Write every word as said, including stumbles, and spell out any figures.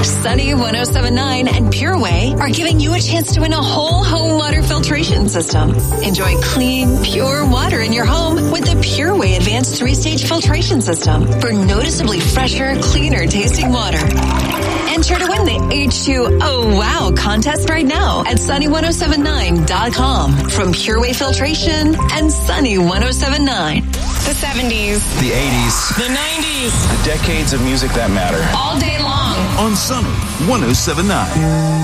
Sunny one oh seven point nine and Pure Way are giving you a chance to win a whole home water filtration system. Enjoy clean, pure water in your home with the Pure Way Advanced three-stage filtration system for noticeably fresher, cleaner tasting water. Enter to win the H two O Wow contest right now at sunny one oh seven nine dot com from Pure Way Filtration and Sunny one oh seven point nine. The seventies. The eighties. The nineties. The decades of music that matter. All day long. On Sunny one oh seven point nine.